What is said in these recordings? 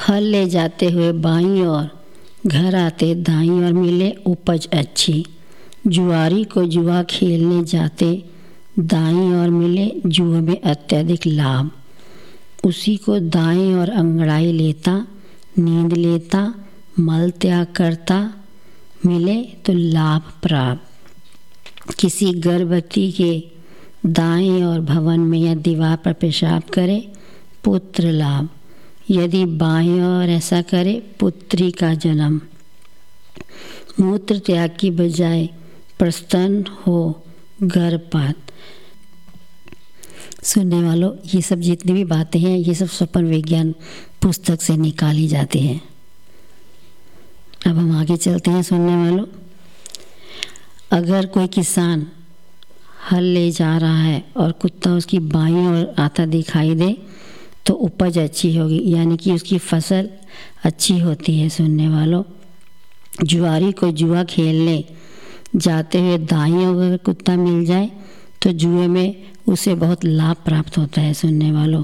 हल ले जाते हुए बाईं ओर, घर आते दाईं ओर मिले उपज अच्छी। जुआरी को जुआ खेलने जाते दाईं ओर मिले जुए में अत्यधिक लाभ। उसी को दाएं ओर अंगड़ाई लेता, नींद लेता, मल त्याग करता, मिले तो लाभ प्राप्त। किसी गर्भवती के दाएं ओर भवन में या दीवार पर पेशाब करे, पुत्र लाभ। यदि बाएं ओर ऐसा करे, पुत्री का जन्म। मूत्र त्याग की बजाय प्रस्तन हो गर्भपात। सुनने वालों, ये सब जितनी भी बातें हैं ये सब स्वप्न विज्ञान पुस्तक से निकाली जाती हैं। अब हम आगे चलते हैं। सुनने वालों, अगर कोई किसान हल ले जा रहा है और कुत्ता उसकी बाईं ओर आता दिखाई दे तो उपज अच्छी होगी, यानी कि उसकी फसल अच्छी होती है। सुनने वालों, जुआरी को जुआ खेलने जाते हुए दाईं ओर अगर कुत्ता मिल जाए तो जुए में उसे बहुत लाभ प्राप्त होता है। सुनने वालों,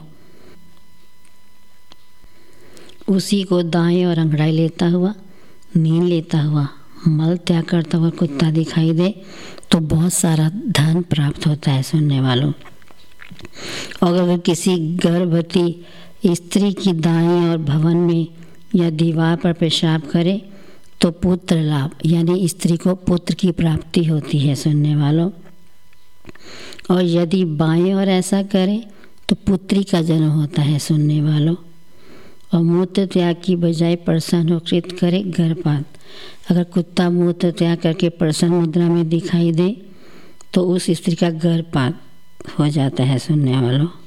उसी को दाएं ओर अंगड़ाई लेता हुआ, नींद लेता हुआ, मल त्याग करता हुआ कुत्ता दिखाई दे तो बहुत सारा धन प्राप्त होता है। सुनने वालों, और अगर किसी गर्भवती स्त्री की दाईं ओर भवन में या दीवार पर पेशाब करे तो पुत्र लाभ, यानी स्त्री को पुत्र की प्राप्ति होती है। सुनने वालों, और यदि बाएं ओर ऐसा करे तो पुत्री का जन्म होता है। सुनने वालों, और मूत्र त्याग की बजाय प्रसन्न होकृत करे गर्भपात। अगर कुत्ता मूत्र त्याग करके प्रसन्न मुद्रा में दिखाई दे तो उस स्त्री का गर्भपात हो जाता है। सुनने वालों।